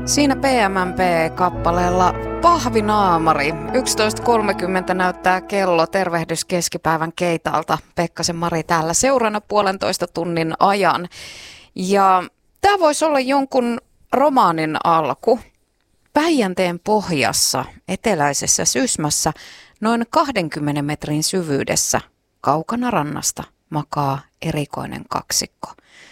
Siinä PMMP-kappaleella Pahvinaamari. 11.30 näyttää kello. Tervehdys keskipäivän Keitalta. Pekkasen Mari täällä seurana 1,5 tunnin ajan. Ja tämä voisi olla jonkun romaanin alku. Päijänteen pohjassa, eteläisessä Sysmässä, noin 20 metrin syvyydessä, kaukana rannasta, makaa erikoinen kaksikko.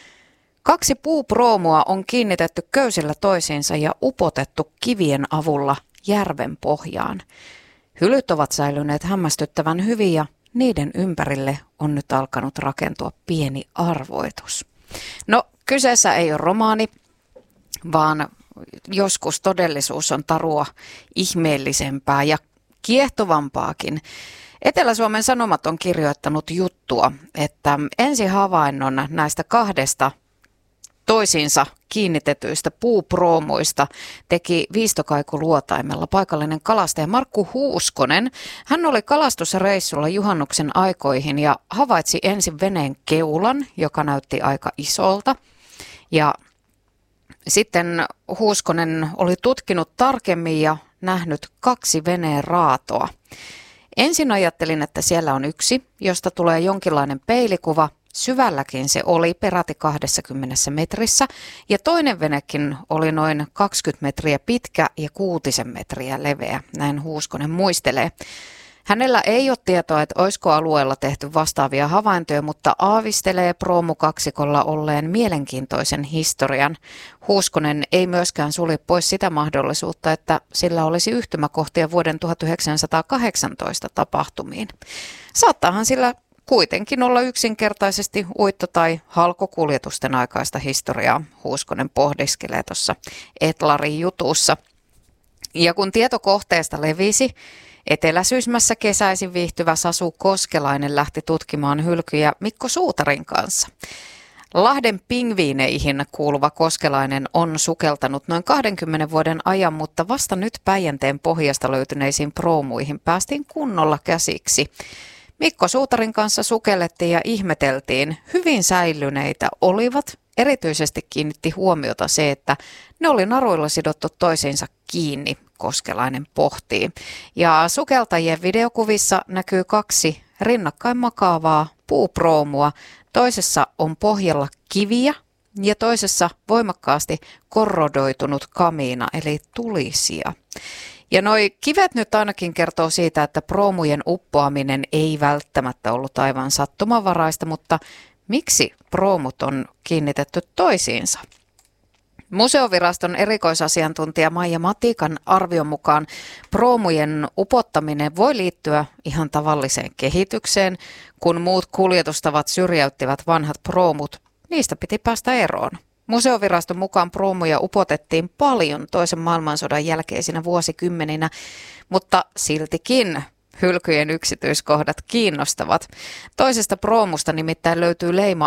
2 puuproomua on kiinnitetty köysillä toisiinsa ja upotettu kivien avulla järven pohjaan. Hylyt ovat säilyneet hämmästyttävän hyvin ja niiden ympärille on nyt alkanut rakentua pieni arvoitus. No, kyseessä ei ole romaani, vaan joskus todellisuus on tarua ihmeellisempää ja kiehtovampaakin. Etelä-Suomen Sanomat on kirjoittanut juttua, että ensihavainnon näistä 2 toisiinsa kiinnitetyistä puuproomuista teki Viistokaikuluotaimella paikallinen kalastaja Markku Huuskonen. Hän oli kalastusreissulla juhannuksen aikoihin ja havaitsi ensin veneen keulan, joka näytti aika isolta. Ja sitten Huuskonen oli tutkinut tarkemmin ja nähnyt 2 veneen raatoa. Ensin ajattelin, että siellä on yksi, josta tulee jonkinlainen peilikuva. Syvälläkin se oli peräti 20 metrissä ja toinen venekin oli noin 20 metriä pitkä ja 6 metriä leveä, näin Huuskonen muistelee. Hänellä ei ole tietoa, että olisiko alueella tehty vastaavia havaintoja, mutta aavistelee proomukaksikolla olleen mielenkiintoisen historian. Huuskonen ei myöskään sulje pois sitä mahdollisuutta, että sillä olisi yhtymäkohtia vuoden 1918 tapahtumiin. Saattaahan sillä kuitenkin olla yksinkertaisesti uitto- tai halkokuljetusten aikaista historiaa, Huuskonen pohdiskelee tuossa Etlarin jutussa. Ja kun tieto kohteesta levisi, Etelä-Sysmässä kesäisin viihtyvä Sasu Koskelainen lähti tutkimaan hylkyjä Mikko Suutarin kanssa. Lahden pingviineihin kuuluva Koskelainen on sukeltanut noin 20 vuoden ajan, mutta vasta nyt Päijänteen pohjasta löytyneisiin proomuihin päästiin kunnolla käsiksi. Mikko Suutarin kanssa sukellettiin ja ihmeteltiin. Hyvin säilyneitä olivat. Erityisesti kiinnitti huomiota se, että ne oli naruilla sidottu toisiinsa kiinni, Koskelainen pohtii. Ja sukeltajien videokuvissa näkyy 2 rinnakkain makaavaa puuproomua. Toisessa on pohjalla kiviä ja toisessa voimakkaasti korrodoitunut kamiina eli tulisia. Ja noi kivet nyt ainakin kertoo siitä, että proomujen uppoaminen ei välttämättä ollut aivan sattumanvaraista, mutta miksi proomut on kiinnitetty toisiinsa? Museoviraston erikoisasiantuntija Maija Matikan arvion mukaan proomujen upottaminen voi liittyä ihan tavalliseen kehitykseen. Kun muut kuljetustavat syrjäyttivät vanhat proomut, niistä piti päästä eroon. Museoviraston mukaan proomuja upotettiin paljon toisen maailmansodan jälkeisinä vuosikymmeninä, mutta siltikin hylkyjen yksityiskohdat kiinnostavat. Toisesta proomusta nimittäin löytyy leima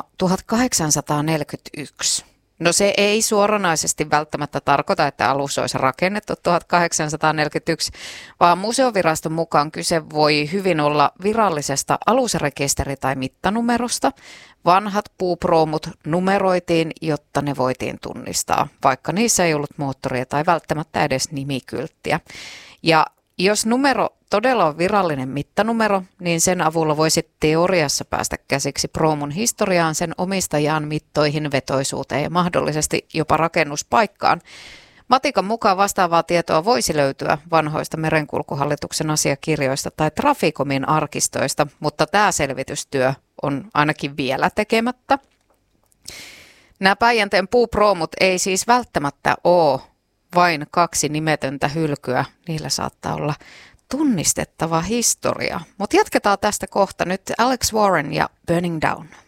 1841. No se ei suoranaisesti välttämättä tarkoita, että alus olisi rakennettu 1841, vaan museoviraston mukaan kyse voi hyvin olla virallisesta alusrekisteri- tai mittanumerosta. Vanhat puuproomut numeroitiin, jotta ne voitiin tunnistaa, vaikka niissä ei ollut moottoria tai välttämättä edes nimikylttiä. Ja jos numero todella on virallinen mittanumero, niin sen avulla voisi teoriassa päästä käsiksi proomun historiaan, sen omistajaan, mittoihin, vetoisuuteen ja mahdollisesti jopa rakennuspaikkaan. Matikan mukaan vastaavaa tietoa voisi löytyä vanhoista Merenkulkuhallituksen asiakirjoista tai Traficomin arkistoista, mutta tämä selvitystyö on ainakin vielä tekemättä. Nämä Päijänteen puuproomut ei siis välttämättä ole vain 2 nimetöntä hylkyä. Niillä saattaa olla tunnistettava historia. Mutta jatketaan tästä kohta nyt Alex Warren ja Burning Down.